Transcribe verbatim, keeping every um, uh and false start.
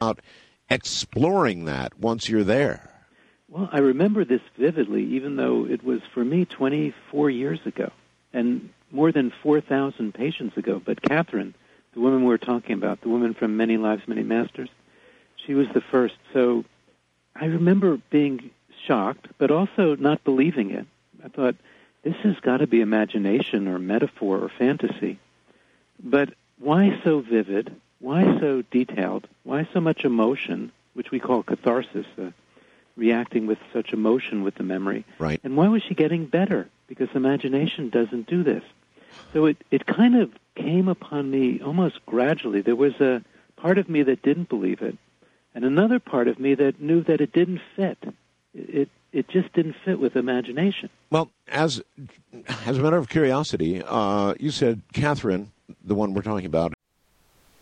about exploring that once you're there? Well, I remember this vividly, even though it was, for me, twenty-four years ago, and more than four thousand patients ago. But Catherine, the woman we were talking about, the woman from Many Lives, Many Masters, she was the first. So I remember being shocked, but also not believing it. I thought, this has got to be imagination or metaphor or fantasy. But why so vivid? Why so detailed? Why so much emotion, which we call catharsis, uh, reacting with such emotion with the memory? Right. And why was she getting better? Because imagination doesn't do this. So it, it kind of came upon me almost gradually. There was a part of me that didn't believe it, and another part of me that knew that it didn't fit. It it just didn't fit with imagination. Well, as as a matter of curiosity, uh, you said Catherine, the one we're talking about,